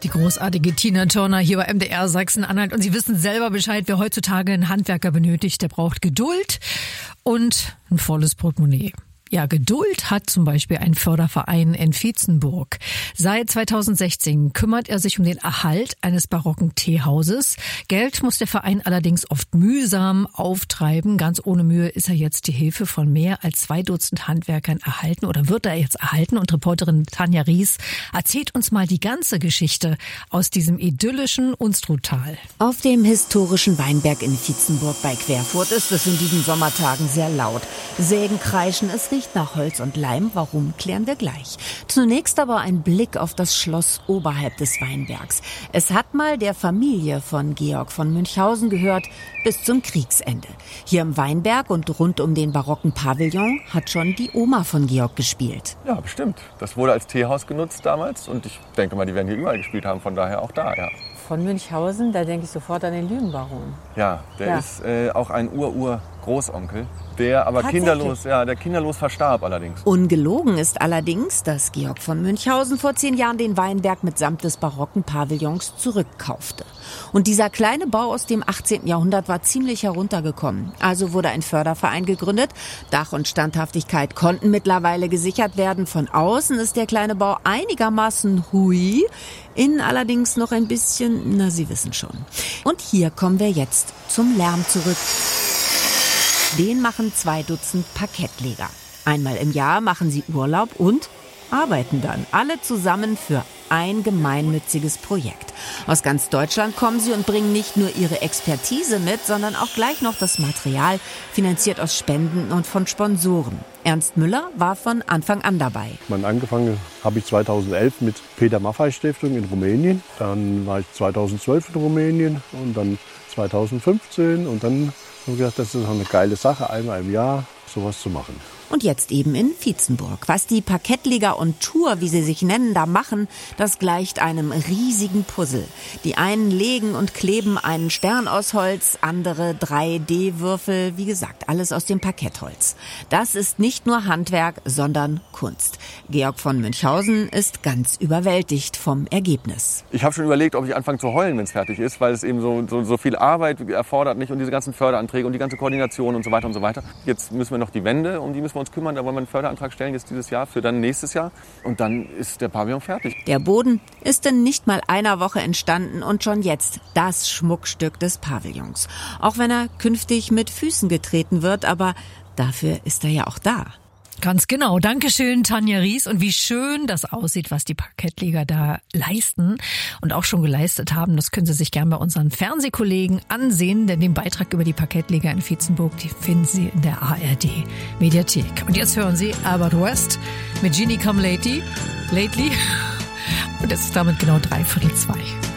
Die großartige Tina Turner hier bei MDR Sachsen-Anhalt. Und Sie wissen selber Bescheid, wer heutzutage einen Handwerker benötigt, der braucht Geduld und ein volles Portemonnaie. Ja, Geduld hat zum Beispiel ein Förderverein in Vietzenburg. Seit 2016 kümmert er sich um den Erhalt eines barocken Teehauses. Geld muss der Verein allerdings oft mühsam auftreiben. Ganz ohne Mühe ist er jetzt die Hilfe von mehr als 2 Dutzend Handwerkern erhalten oder wird er jetzt erhalten. Und Reporterin Tanja Ries erzählt uns mal die ganze Geschichte aus diesem idyllischen Unstruttal. Auf dem historischen Weinberg in Vietzenburg bei Querfurt ist es in diesen Sommertagen sehr laut. Sägen kreischen, es riecht nach Holz und Leim. Warum, klären wir gleich. Zunächst aber ein Blick auf das Schloss oberhalb des Weinbergs. Es hat mal der Familie von Georg von Münchhausen gehört, bis zum Kriegsende. Hier im Weinberg und rund um den barocken Pavillon hat schon die Oma von Georg gespielt. Ja, bestimmt. Das wurde als Teehaus genutzt damals und ich denke mal, die werden hier überall gespielt haben, von daher auch da, ja. Von Münchhausen, da denke ich sofort an den Lügenbaron. Ja, der ist auch ein Ur-Ur-Großonkel, der aber kinderlos verstarb allerdings. Ungelogen ist allerdings, dass Georg von Münchhausen vor 10 Jahren den Weinberg mitsamt des barocken Pavillons zurückkaufte. Und dieser kleine Bau aus dem 18. Jahrhundert war ziemlich heruntergekommen. Also wurde ein Förderverein gegründet. Dach und Standhaftigkeit konnten mittlerweile gesichert werden. Von außen ist der kleine Bau einigermaßen hui. Innen allerdings noch ein bisschen, na, Sie wissen schon. Und hier kommen wir jetzt zum Lärm zurück. Den machen 2 Dutzend Parkettleger. Einmal im Jahr machen sie Urlaub und arbeiten dann. Alle zusammen für ein gemeinnütziges Projekt. Aus ganz Deutschland kommen sie und bringen nicht nur ihre Expertise mit, sondern auch gleich noch das Material, finanziert aus Spenden und von Sponsoren. Ernst Müller war von Anfang an dabei. Angefangen habe ich 2011 mit Peter Maffay Stiftung in Rumänien. Dann war ich 2012 in Rumänien und dann 2015. Und dann habe ich gedacht, das ist eine geile Sache, einmal im Jahr sowas zu machen. Und jetzt eben in Vietzenburg. Was die Parkettleger und Tour, wie sie sich nennen, da machen, das gleicht einem riesigen Puzzle. Die einen legen und kleben einen Stern aus Holz, andere 3D-Würfel, wie gesagt, alles aus dem Parkettholz. Das ist nicht nur Handwerk, sondern Kunst. Georg von Münchhausen ist ganz überwältigt vom Ergebnis. Ich habe schon überlegt, ob ich anfange zu heulen, wenn es fertig ist, weil es eben so viel Arbeit erfordert nicht und diese ganzen Förderanträge und die ganze Koordination und so weiter und so weiter. Jetzt müssen wir noch die Wände, um die müssen wir uns kümmern. Da wollen wir einen Förderantrag stellen jetzt dieses Jahr für dann nächstes Jahr. Und dann ist der Pavillon fertig. Der Boden ist in nicht mal einer Woche entstanden und schon jetzt das Schmuckstück des Pavillons. Auch wenn er künftig mit Füßen getreten wird, aber dafür ist er ja auch da. Ganz genau. Dankeschön, Tanja Ries. Und wie schön das aussieht, was die Parkettleger da leisten und auch schon geleistet haben. Das können Sie sich gern bei unseren Fernsehkollegen ansehen, denn den Beitrag über die Parkettleger in Vietzenburg, die finden Sie in der ARD-Mediathek. Und jetzt hören Sie Albert West mit Jeannie Come Lately. Und es ist damit genau 3:45.